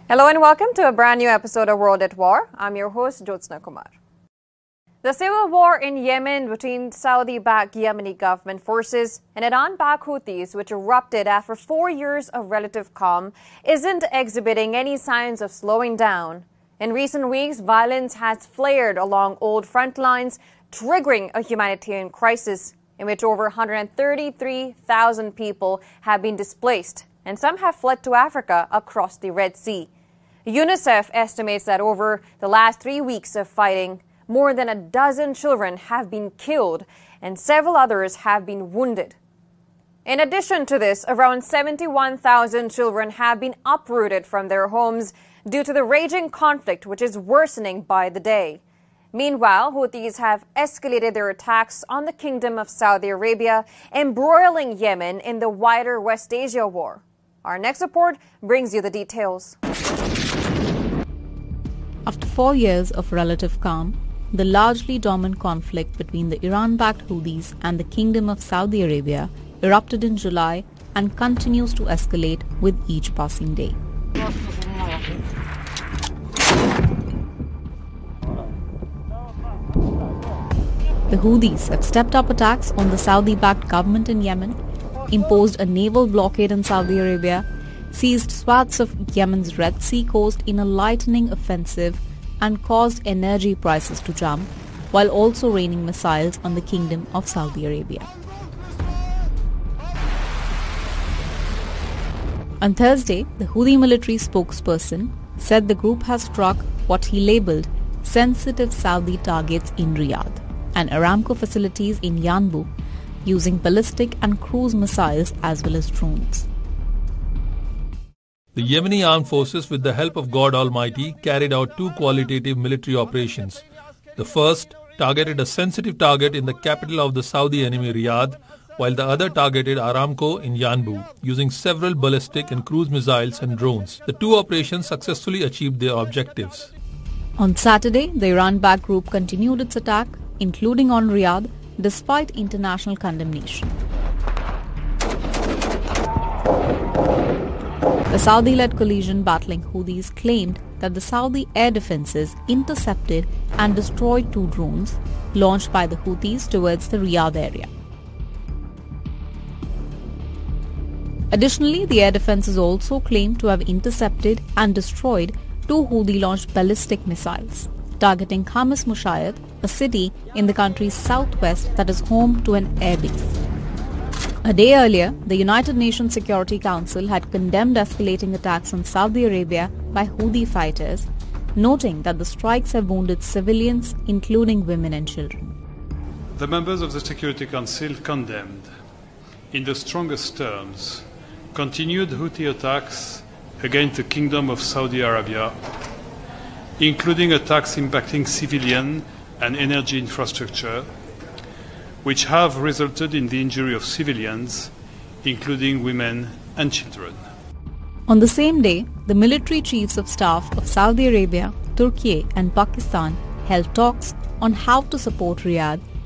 Hello and welcome to a brand new episode of World at War. I'm your host, Jyotsna Kumar. The civil war in Yemen between Saudi-backed Yemeni government forces and Iran-backed Houthis, which erupted after 4 years of relative calm, isn't exhibiting any signs of slowing down. In recent weeks, violence has flared along old front lines, triggering a humanitarian crisis in which over 133,000 people have been displaced, and some have fled to Africa across the Red Sea. UNICEF estimates that over the last 3 weeks of fighting, more than a dozen children have been killed and several others have been wounded. In addition to this, around 71,000 children have been uprooted from their homes due to the raging conflict, which is worsening by the day. Meanwhile, Houthis have escalated their attacks on the Kingdom of Saudi Arabia, embroiling Yemen in the wider West Asia war. Our next report brings you the details. After 4 years of relative calm, the largely dormant conflict between the Iran-backed Houthis and the Kingdom of Saudi Arabia erupted in July and continues to escalate with each passing day. The Houthis have stepped up attacks on the Saudi-backed government in Yemen, imposed a naval blockade in Saudi Arabia, seized swaths of Yemen's Red Sea coast in a lightning offensive, and caused energy prices to jump, while also raining missiles on the Kingdom of Saudi Arabia. On Thursday, the Houthi military spokesperson said the group has struck what he labelled sensitive Saudi targets in Riyadh and Aramco facilities in Yanbu, using ballistic and cruise missiles as well as drones. The Yemeni armed forces, with the help of God Almighty, carried out 2 qualitative military operations. The first targeted a sensitive target in the capital of the Saudi enemy Riyadh, while the other targeted Aramco in Yanbu, using several ballistic and cruise missiles and drones. The 2 operations successfully achieved their objectives. On Saturday, the Iran-backed group continued its attack, including on Riyadh, despite international condemnation. The Saudi-led coalition battling Houthis claimed that the Saudi air defences intercepted and destroyed 2 drones launched by the Houthis towards the Riyadh area. Additionally, the air defences also claimed to have intercepted and destroyed 2 Houthi-launched ballistic missiles, targeting Khamis Mushayat, a city in the country's southwest that is home to an airbase. A day earlier, the United Nations Security Council had condemned escalating attacks on Saudi Arabia by Houthi fighters, noting that the strikes have wounded civilians, including women and children. The members of the Security Council condemned, in the strongest terms, continued Houthi attacks against the Kingdom of Saudi Arabia, including attacks impacting civilian and energy infrastructure, which have resulted in the injury of civilians, including women and children. On the same day, the military chiefs of staff of Saudi Arabia, Turkey and Pakistan held talks on how to support Riyadh